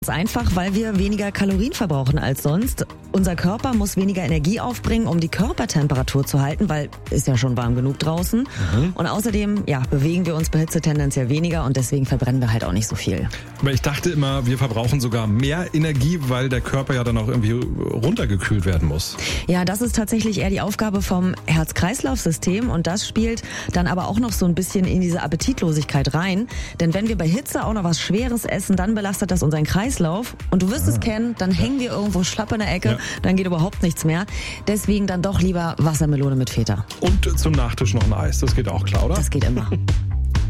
Ganz einfach, weil wir weniger Kalorien verbrauchen als sonst. Unser Körper muss weniger Energie aufbringen, um die Körpertemperatur zu halten, weil ist ja schon warm genug draußen. Und außerdem, bewegen wir uns bei Hitze tendenziell weniger und deswegen verbrennen wir halt auch nicht so viel. Aber ich dachte immer, wir verbrauchen sogar mehr Energie, weil der Körper ja dann auch irgendwie runtergekühlt werden muss. Ja, das ist tatsächlich eher die Aufgabe vom Herz-Kreislauf-System und das spielt dann aber auch noch so ein bisschen in diese Appetitlosigkeit rein. Denn wenn wir bei Hitze auch noch was Schweres essen, dann belastet das unseren Kreislauf. Und du wirst es kennen, dann hängen wir irgendwo schlapp in der Ecke, dann geht überhaupt nichts mehr. Deswegen dann doch lieber Wassermelone mit Feta. Und zum Nachtisch noch ein Eis, das geht auch klar, oder? Das geht immer.